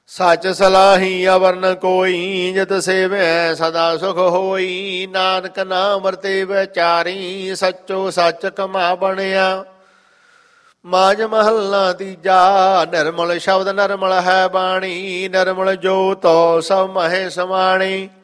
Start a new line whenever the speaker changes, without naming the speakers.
ਸੱਚ ਸਲਾਹੀ ਅਵਰ ਨ ਕੋਈ, ਜਿਤ ਸੇਵੈ ਸਦਾ ਸੁਖ ਹੋਈ। ਨਾਨਕ ਨਾਮ ਵਰਤੇ ਵਿਚਾਰੀ, ਸੱਚੋ ਸੱਚ ਕਮਾ ਬਣਿਆ। ਮਾਝ ਮਹੱਲਾ ਤੀਜਾ। ਨਿਰਮਲ ਸ਼ਬਦ ਨਿਰਮਲ ਹੈ ਬਾਣੀ, ਨਿਰਮਲ ਜੋਤਿ ਸਭ ਮਹਿ ਸਮਾਣੀ।